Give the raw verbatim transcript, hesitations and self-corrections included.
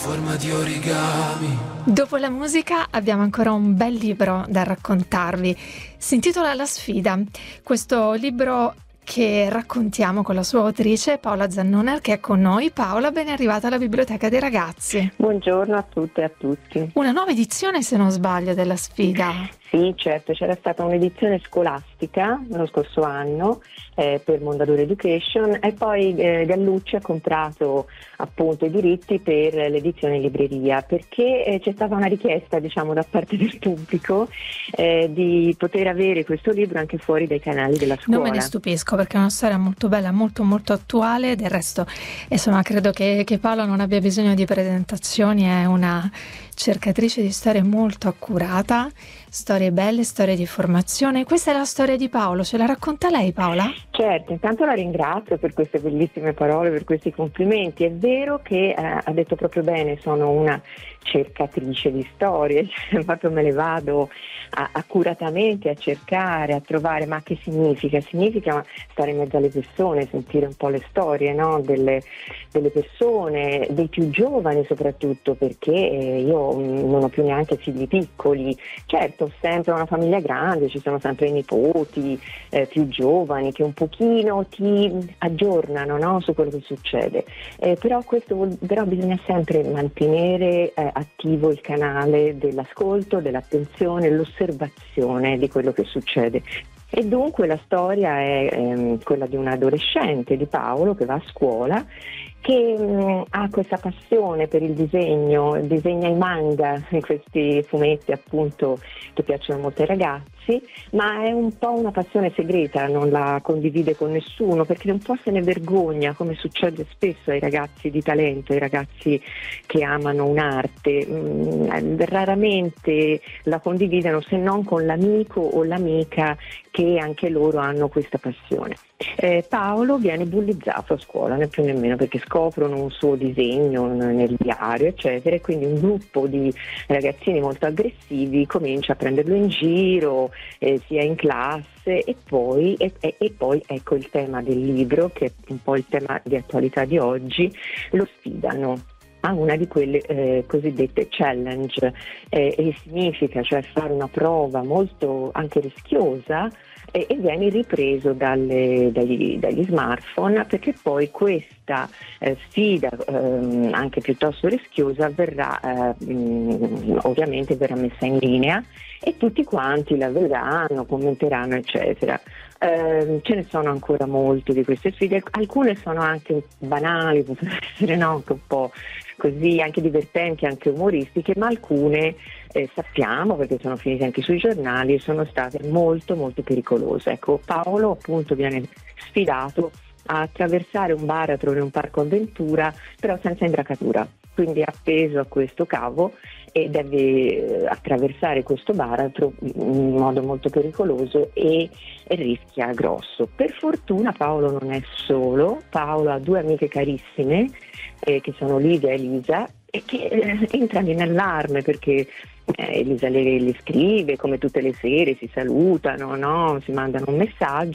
Forma di origami. Dopo la musica abbiamo ancora un bel libro da raccontarvi. Si intitola La sfida. Questo libro che raccontiamo con la sua autrice Paola Zannoner, che è con noi. Paola, ben arrivata alla Biblioteca dei Ragazzi. Buongiorno a tutte e a tutti. Una nuova edizione, se non sbaglio, della sfida. Sì, certo, c'era stata un'edizione scolastica lo scorso anno eh, per Mondadori Education e poi eh, Gallucci ha comprato appunto i diritti per l'edizione in libreria, perché eh, c'è stata una richiesta, diciamo, da parte del pubblico eh, di poter avere questo libro anche fuori dai canali della scuola. Non me ne stupisco, perché è una storia molto bella, molto molto attuale. Del resto, insomma, credo che, che Paola non abbia bisogno di presentazioni, è una cercatrice di storie molto accurata, storie belle, storie di formazione. Questa è la storia di Paolo, ce la racconta lei, Paola? Certo, intanto la ringrazio per queste bellissime parole, per questi complimenti. È vero che eh, ha detto proprio bene, sono una cercatrice di storie, proprio me le vado a, accuratamente a cercare, a trovare. Ma che significa? Significa stare in mezzo alle persone, sentire un po' le storie, no? delle, delle persone, dei più giovani soprattutto, perché eh, io non ho più neanche figli piccoli. Certo, ho sempre una famiglia grande, ci sono sempre i nipoti eh, più giovani che un pochino ti aggiornano, no? su quello che succede, eh, però questo vuol, però bisogna sempre mantenere eh, attivo il canale dell'ascolto, dell'attenzione, l'osservazione di quello che succede. E dunque la storia è ehm, quella di un adolescente, di Paolo, che va a scuola, che mh, ha questa passione per il disegno, disegna i manga, questi fumetti appunto che piacciono molto ai ragazzi, ma è un po' una passione segreta, non la condivide con nessuno perché un po' se ne vergogna, come succede spesso ai ragazzi di talento, ai ragazzi che amano un'arte. Mh, raramente la condividono se non con l'amico o l'amica che anche loro hanno questa passione. Eh, Paolo viene bullizzato a scuola, né più nemmeno, perché scoprono un suo disegno nel diario, eccetera, e quindi un gruppo di ragazzini molto aggressivi comincia a prenderlo in giro, eh, sia in classe, e poi, e, e, e poi ecco il tema del libro, che è un po' il tema di attualità di oggi, lo sfidano a una di quelle eh, cosiddette challenge, eh, e significa cioè fare una prova molto anche rischiosa, eh, e viene ripreso dalle, dagli, dagli smartphone, perché poi questa eh, sfida eh, anche piuttosto rischiosa verrà eh, mh, ovviamente verrà messa in linea e tutti quanti la vedranno, commenteranno, eccetera. Eh, ce ne sono ancora molte di queste sfide, alcune sono anche banali, possono essere no, anche un po' così, anche divertenti, anche umoristiche, ma alcune eh, sappiamo, perché sono finite anche sui giornali, sono state molto molto pericolose. Ecco, Paolo appunto viene sfidato a attraversare un baratro in un parco avventura, però senza imbracatura, quindi è appeso a questo cavo e deve attraversare questo baratro in modo molto pericoloso e, e rischia grosso. Per fortuna Paolo non è solo, Paolo ha due amiche carissime eh, che sono Lidia e Elisa, e che eh, entrano in allarme perché eh, Elisa le, le scrive come tutte le sere, si salutano, no? Si mandano un messaggio.